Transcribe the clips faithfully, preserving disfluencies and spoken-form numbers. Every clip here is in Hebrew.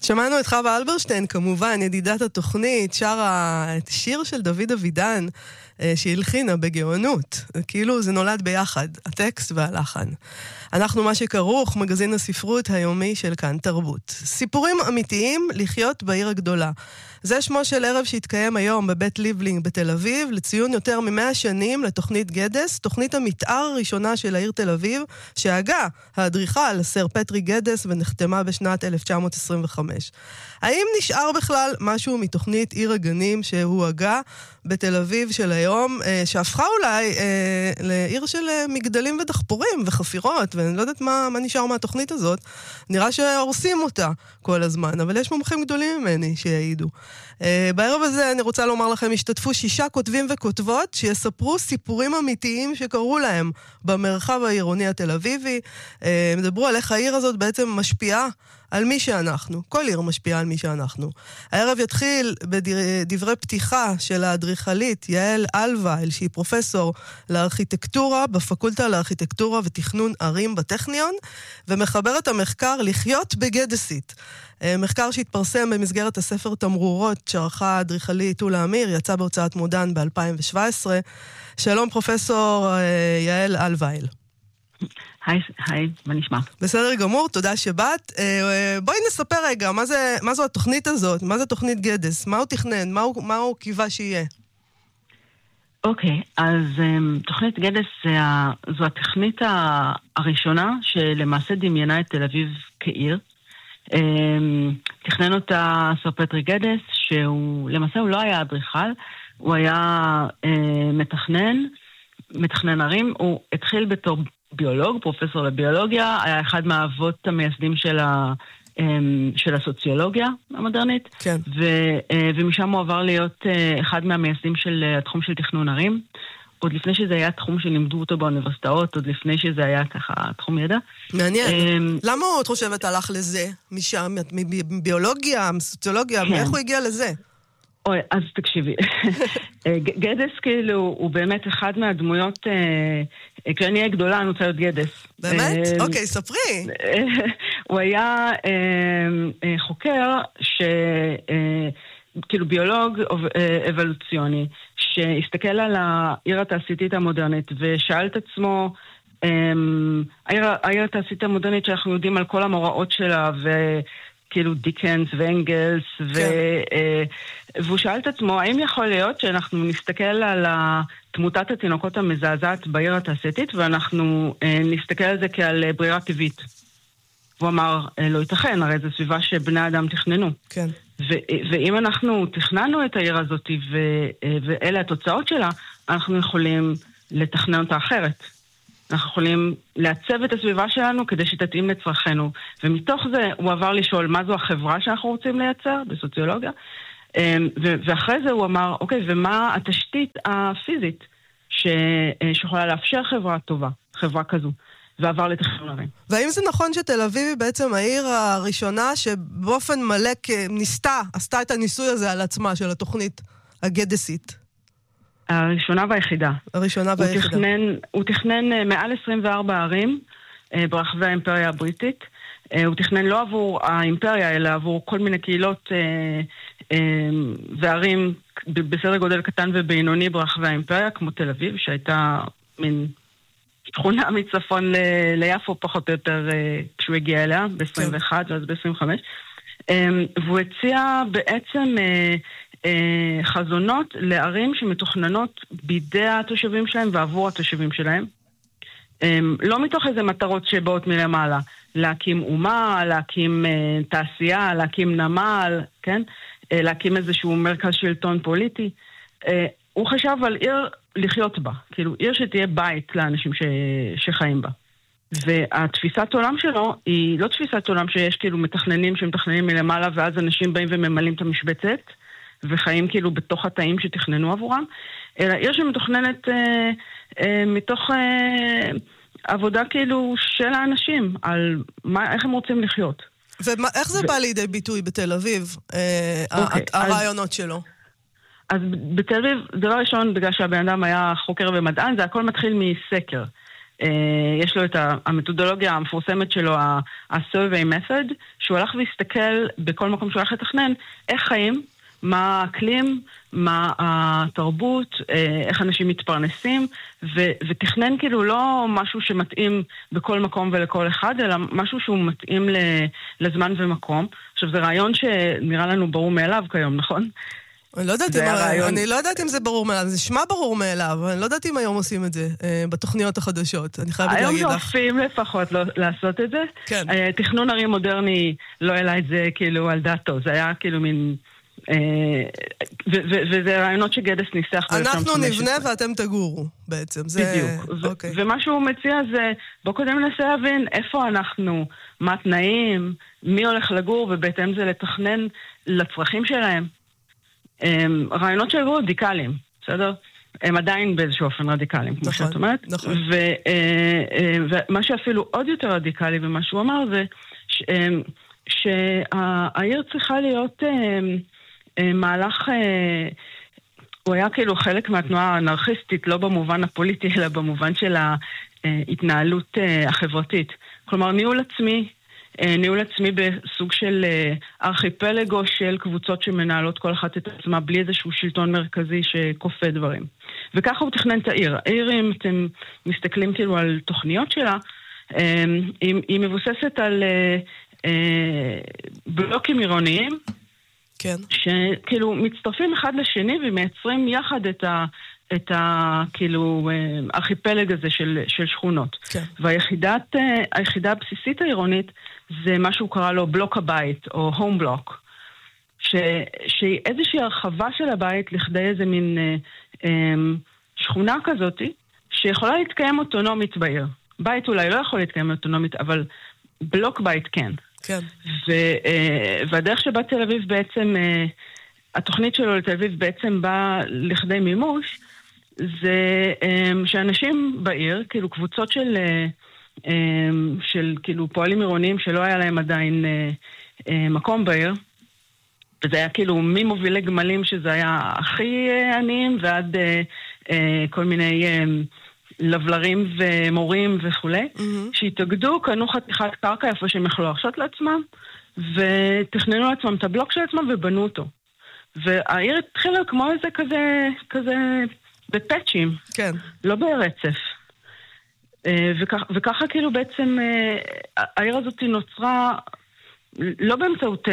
שמענו את חווה אלברשטיין, כמובן, ידידת התוכנית, שרה את שיר של דוד אבידן, שהלחינה בגאונות. כאילו זה נולד ביחד, הטקסט והלחן. אנחנו מה שכרוך, מגזין הספרות היומי של כאן תרבות. סיפורים אמיתיים לחיות בעיר הגדולה. זה שמו של ערב שהתקיים היום בבית ליבלינג בתל אביב, לציון יותר ממאה שנים לתוכנית גדס, תוכנית המתאר הראשונה של העיר תל אביב, שהגה האדריכל סר פטרי גדס ונחתמה בשנת אלף תשע מאות עשרים וחמש. האם נשאר בכלל משהו מתוכנית עיר הגנים שהוא הגה בתל אביב של היום, שהפכה אולי אה, לעיר של מגדלים ודחפורים וחפירות, ואני לא יודעת מה, מה נשאר מהתוכנית הזאת. נראה שהורסים אותה כל הזמן, אבל יש מומחים גדולים ממני שיעידו. אה, בערב הזה אני רוצה לומר לכם, השתתפו שישה כותבים וכותבות שיספרו סיפורים אמיתיים שקרו להם במרחב העירוני התל אביבי. אה, מדברו על איך העיר הזאת בעצם משפיעה על מי שאנחנו. כל עיר משפיעה על מי שאנחנו. הערב יתחיל בדברי פתיחה של האדריכלית יעל אלווייל, שהיא פרופסור לארכיטקטורה בפקולטה לארכיטקטורה ותכנון ערים בטכניון, ומחברת המחקר לחיות בגדסית. מחקר שהתפרסם במסגרת הספר תמרורות שערכה האדריכלית אולה אמיר, יצא בהוצאת מודן ב-אלפיים שבע עשרה. שלום פרופסור יעל אלווייל. היי, היי, מה נשמע? בסדר גמור, תודה שבאת. בואי נספר רגע, מה זה, מה זו התוכנית הזאת? מה זה תוכנית גדס? מה הוא תכנן? מה הוא, מה הוא קיווה שיהיה? אוקיי, אז תוכנית גדס זו התוכנית הראשונה שלמעשה דמיינה את תל אביב כעיר. תכנן אותה סר פטרי גדס, שהוא למעשה הוא לא היה אדריכל, הוא היה מתכנן, מתכנן ערים. הוא התחיל בתור ביולוג, פרופסור לביולוגיה, היה אחד מהאבות המייסדים של, ה, של הסוציולוגיה המודרנית, כן. ו, ומשם הוא עבר להיות אחד מהמייסדים של התחום של תכנון ערים, עוד לפני שזה היה תחום שלימדו אותו באוניברסיטאות, עוד לפני שזה היה ככה תחום ידע. מעניין. למה את חושבת הלך לזה? משם, מביולוגיה, מסוציולוגיה, כן. איך הוא הגיע לזה? אוי, אז תקשיבי. גדס כאילו הוא באמת אחד מהדמויות, כשאני אהיה גדולה אני רוצה להיות גדס. באמת? אוקיי, ספרי. הוא היה חוקר שכאילו ביולוג אבולוציוני, שהסתכל על העיר התעשייתית המודרנית ושאל את עצמו, העיר התעשייתית המודרנית שאנחנו יודעים על כל המוראות שלה ו... כאילו דיקנס ואנגלס, ו... והוא שאל את עצמו, האם יכול להיות שאנחנו נסתכל על תמותת התינוקות המזעזעת בעיר התעשייתית, ואנחנו נסתכל על זה כעל ברירה טבעית. הוא אמר, לא ייתכן, הרי זו סביבה שבני אדם תכננו. כן. ו- ואם אנחנו תכננו את העיר הזאת, ו- ואלה התוצאות שלה, אנחנו יכולים לתכנן אותה אחרת. אנחנו יכולים לעצב את הסביבה שלנו כדי שתתאים לצרכנו. ומתוך זה הוא עבר לשאול מה זו החברה שאנחנו רוצים לייצר בסוציולוגיה. ואחרי זה הוא אמר, אוקיי, ומה התשתית הפיזית שיכולה לאפשר חברה טובה, חברה כזו. ועבר לתכנון ערים. והאם זה נכון שתל אביב היא בעצם העיר הראשונה שבאופן מלא ניסתה, עשתה את הניסוי הזה על עצמה של התוכנית הגדסית? הראשונה והיחידה. הראשונה והיחידה. הוא תכנן, הוא תכנן מעל עשרים וארבע ערים ברחבי האימפריה הבריטית. הוא תכנן לא עבור האימפריה, אלא עבור כל מיני קהילות וערים בסדר גודל קטן ובינוני ברחבי האימפריה, כמו תל אביב, שהייתה מין שכונה מצפון ל- ליפו פחות או יותר כשהוא הגיע אליה, ב-עשרים ואחת ואז ב-עשרים וחמש. והוא הציע בעצם חזונות לערים שמתוכננות בידי התושבים שלהם ועבור התושבים שלהם. לא מתוך איזה מטרות שבאות מלמעלה, להקים אומה, להקים תעשייה, להקים נמל, כן? להקים איזשהו מרכז שלטון פוליטי. הוא חשב על עיר לחיות בה, כאילו עיר שתהיה בית לאנשים ש... שחיים בה. והתפיסת עולם שלו היא לא תפיסת עולם שיש כאילו מתכננים שמתכננים מלמעלה ואז אנשים באים וממלאים את המשבצת וחיים כאילו בתוך התאים שתכננו עבורם, אלא עיר שמתוכננת אה, אה, מתוך אה, עבודה כאילו של האנשים על מה, איך הם רוצים לחיות. ואיך זה ו... בא לידי ביטוי בתל אביב, אה, אוקיי, הרעיונות אז... שלו? אז בתל אביב, דבר ראשון, בגלל שהבן אדם היה חוקר ומדען, זה הכל מתחיל מסקר. יש לו את המתודולוגיה המפורסמת שלו, ה-survey method, שהוא הלך והסתכל בכל מקום שהוא הלך לתכנן, איך חיים, מה האקלים, מה התרבות, איך אנשים מתפרנסים, ו- ותכנן כאילו לא משהו שמתאים בכל מקום ולכל אחד, אלא משהו שהוא מתאים ל- לזמן ומקום. עכשיו, זה רעיון שנראה לנו ברור מאליו כיום, נכון? אני לא יודעת, אם, הרעיון... אני לא יודעת אם זה ברור מאליו, זה שמה ברור מאליו, אני לא יודעת אם היום עושים את זה אה, בתוכניות החדשות, אני חייבת להגיד לך. היום זופים לפחות לא, לעשות את זה. כן. אה, תכנון ערים מודרני לא העלה את זה כאילו על דעתו, זה היה כאילו מין... וזה רעיונות שגדס ניסח. אנחנו נבנה ואתם תגורו בעצם. בדיוק. ומה שהוא מציע זה, בוא קודם ננסה להבין איפה אנחנו, מה התנאים, מי הולך לגור, ובהתאם זה לתכנן לצרכים שלהם. רעיונות שהיו רדיקליים, בסדר? הם עדיין באיזשהו אופן רדיקליים, כמו שאת אומרת. ומה שאפילו עוד יותר רדיקלי, ומה שהוא אמר זה, שהעיר צריכה להיות... מהלך, הוא היה כאילו חלק מהתנועה האנרכיסטית, לא במובן הפוליטי, אלא במובן של ההתנהלות החברתית. כלומר, ניהול עצמי, ניהול עצמי בסוג של ארכיפלגו של קבוצות שמנהלות כל אחת את עצמה, בלי איזשהו שלטון מרכזי שכופה דברים. וככה הוא תכנן את העיר. העיר, אם אתם מסתכלים כאילו על תוכניות שלה, היא מבוססת על בלוקים עירוניים, כן. שכאילו מצטרפים אחד לשני ומייצרים יחד את ה... את ה... כאילו ארכיפלג הזה של, של שכונות. כן. והיחידת, היחידה הבסיסית העירונית זה מה שהוא קרא לו בלוק הבית, או הום בלוק, ש... שהיא איזושהי הרחבה של הבית לכדי איזה מין אה, אה, שכונה כזאת, שיכולה להתקיים אוטונומית בעיר. בית אולי לא יכול להתקיים אוטונומית, אבל בלוק בית כן. כן. והדרך שבה תל אביב בעצם, התוכנית שלו לתל אביב בעצם באה לכדי מימוש, זה שאנשים בעיר, כאילו קבוצות של, של כאילו פועלים עירוניים שלא היה להם עדיין מקום בעיר, וזה היה כאילו ממובילי גמלים שזה היה הכי עניים ועד כל מיני... לבלרים ומורים וכולי, mm-hmm. שהתאגדו, קנו חתיכת קרקע איפה שהם יכלו להרשות לעצמם, ותכננו לעצמם את הבלוק של עצמם ובנו אותו. והעיר התחילה כמו איזה כזה, כזה בפאצ'ים, כן. לא ברצף. וכך, וככה כאילו בעצם העיר הזאת נוצרה לא באמצעות...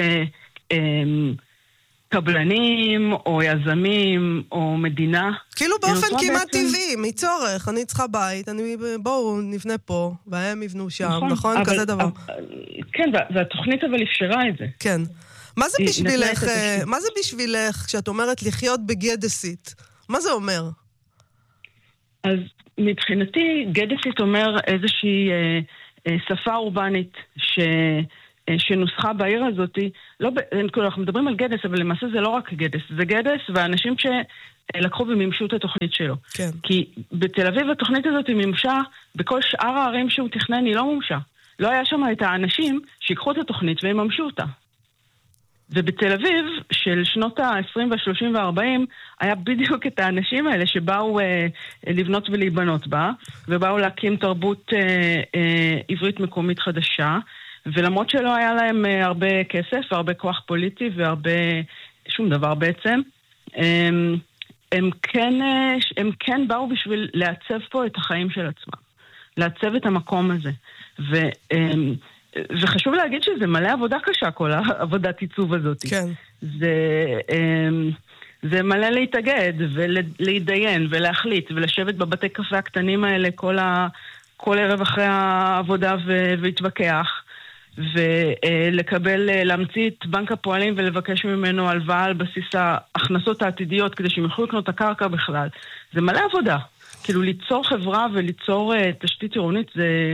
קבלנים, או יזמים, או מדינה. כאילו באופן כמעט טבעי, מצורך, אני צריכה בית, אני, בואו נבנה פה, והם יבנו שם, נכון? נכון? אבל, כזה דבר. אבל, כן, והתוכנית אבל אפשרה את זה. כן. מה זה בשבילך, מה זה בשבילך, כשאת אומרת לחיות בגדסית? מה זה אומר? אז מבחינתי, גדסית אומר איזושהי אה, אה, שפה אורבנית, ש... שנוסחה בעיר הזאת, לא, אנחנו מדברים על גדס, אבל למעשה זה לא רק גדס, זה גדס והאנשים שלקחו ומימשו את התוכנית שלו. כן. כי בתל אביב התוכנית הזאת היא מימשה, בכל שאר הערים שהוא תכנן היא לא מומשה. לא היה שם את האנשים שיקחו את התוכנית והם ממשו אותה. ובתל אביב של שנות ה-עשרים וה-שלושים וה-ארבעים היה בדיוק את האנשים האלה שבאו אה, לבנות ולהיבנות בה, ובאו להקים תרבות אה, אה, עברית מקומית חדשה, ולמרות שלא היה להם הרבה כסף, והרבה כוח פוליטי, והרבה, שום דבר בעצם, הם, הם, כן, הם כן באו בשביל לעצב פה את החיים של עצמם. לעצב את המקום הזה. ו, וחשוב להגיד שזה מלא עבודה קשה, כל העבודת עיצוב הזאת. כן. זה, זה מלא להתאגד, ולהתדיין, ולהחליט, ולשבת בבתי קפה הקטנים האלה כל, ה, כל ערב אחרי העבודה ולהתווכח. ולקבל, להמציא את בנק הפועלים ולבקש ממנו הלוואה על בסיס ההכנסות העתידיות כדי שהם יוכלו לקנות את הקרקע בכלל. זה מלא עבודה. כאילו ליצור חברה וליצור תשתית עירונית זה,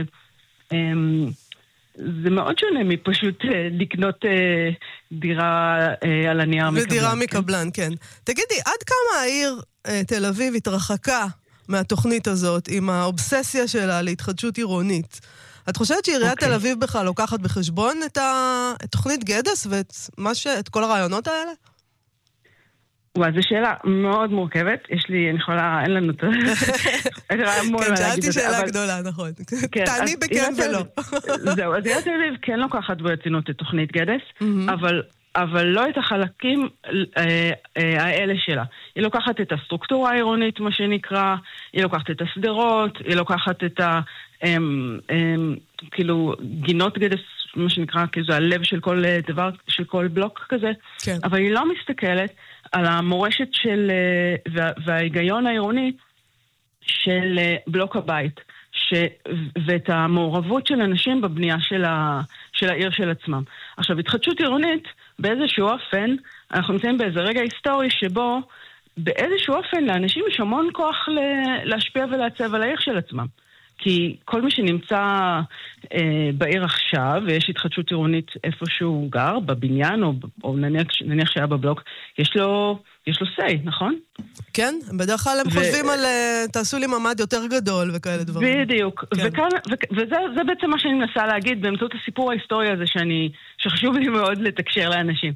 זה מאוד שונה מפשוט לקנות דירה על הנייר מקבלן. ודירה מקבלן, כן. תגידי, עד כמה העיר תל אביב התרחקה מהתוכנית הזאת עם האובססיה שלה להתחדשות עירונית? את חושבת שעיריית okay. תל אביב בכלל לוקחת בחשבון את, ה... את תוכנית גדס ואת מה ש... את כל הרעיונות האלה? וואי, זו שאלה מאוד מורכבת. יש לי, אני יכולה, אין לנו... כן, שאלתי שאלה גדולה, נכון. תעני בכן ולא. זהו, אז עיריית תל אביב כן לוקחת ברצינות את תוכנית גדס, אבל... אבל לא את החלקים האלה שלה. היא לוקחת את הסטרוקטורה העירונית, מה שנקרא, היא לוקחת את הסדרות, היא לוקחת את ה... כאילו, גינות גדס, מה שנקרא, כי זה הלב של כל דבר, של כל בלוק כזה. כן. אבל היא לא מסתכלת על המורשת של, וההיגיון העירוני של בלוק הבית, ש... ואת המעורבות של אנשים בבנייה של, ה... של העיר של עצמם. עכשיו, התחדשות עירונית, באיזשהו אופן, אנחנו נמצאים באיזה רגע היסטורי שבו באיזשהו אופן לאנשים יש המון כוח להשפיע ולעצב על העיר של עצמם. כי כל מי שנמצא אה, בעיר עכשיו, ויש התחדשות עירונית איפה שהוא גר, בבניין, או, או נניח, נניח שהיה בבלוק, יש לו, יש לו say, נכון? כן, בדרך כלל הם ו... חושבים על, תעשו לי ממד יותר גדול וכאלה דברים. בדיוק, כן. וכאן, ו- וזה זה בעצם מה שאני מנסה להגיד, באמצעות הסיפור ההיסטורי הזה, שאני, שחשוב לי מאוד לתקשר לאנשים.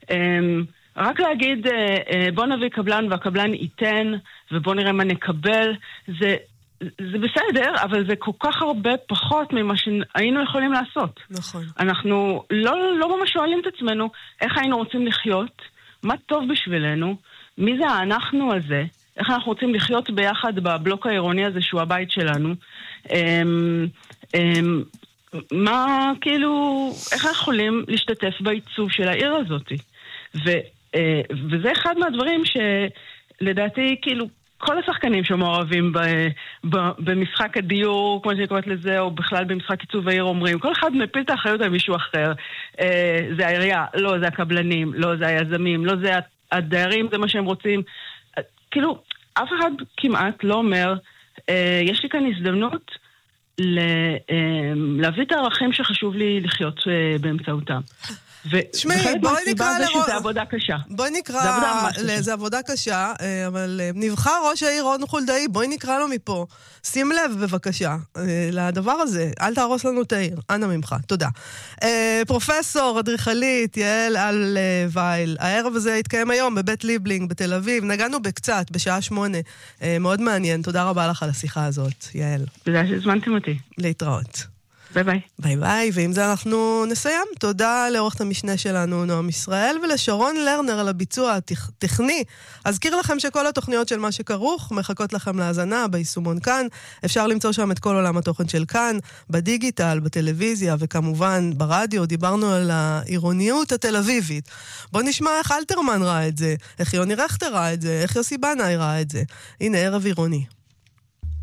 רק להגיד, בוא נביא קבלן והקבלן ייתן, ובוא נראה מה נקבל, זה... זה בסדר, אבל זה כל כך הרבה פחות ממה שהיינו יכולים לעשות. נכון. אנחנו לא, לא ממש שואלים את עצמנו איך היינו רוצים לחיות, מה טוב בשבילנו, מי זה האנחנו הזה, איך אנחנו רוצים לחיות ביחד בבלוק העירוני הזה שהוא הבית שלנו, אמ, אמ, מה כאילו, איך אנחנו יכולים להשתתף בעיצוב של העיר הזאת. ו, אה, וזה אחד מהדברים שלדעתי כאילו, כל השחקנים שמעורבים ב, ב, במשחק הדיור, כמו שאני קוראת לזה, או בכלל במשחק עיצוב העיר אומרים, כל אחד מפיל את האחריות על מישהו אחר. אה, זה העירייה, לא, זה הקבלנים, לא, זה היזמים, לא, זה הדיירים, זה מה שהם רוצים. אה, כאילו, אף אחד כמעט לא אומר, אה, יש לי כאן הזדמנות ל, אה, להביא את הערכים שחשוב לי לחיות אה, באמצעותם. תשמעי, בואי נקרא לראש... זה עבודה קשה. בואי נקרא... זה עבודה קשה, אבל נבחר ראש העיר רון חולדאי, בואי נקרא לו מפה. שים לב בבקשה לדבר הזה, אל תהרוס לנו את העיר. אנא ממך, תודה. פרופסור, אדריכלית, יעל אלוייל, הערב הזה התקיים היום בבית ליבלינג בתל אביב, נגענו בקצת, בשעה שמונה. מאוד מעניין, תודה רבה לך על השיחה הזאת, יעל. תודה שהזמנתם אותי. להתראות. ביי ביי. ביי ביי, ועם זה אנחנו נסיים. תודה לעורכת המשנה שלנו, נועם ישראל, ולשרון לרנר על הביצוע הטכני. אזכיר לכם שכל התוכניות של מה שכרוך מחכות לכם להאזנה ביישומון כאן. אפשר למצוא שם את כל עולם התוכן של כאן, בדיגיטל, בטלוויזיה, וכמובן ברדיו. דיברנו על העירוניות התל אביבית. בוא נשמע איך אלתרמן ראה את זה, איך יוני רכטר ראה את זה, איך יוסי בנאי ראה את זה. הנה, ערב עירוני.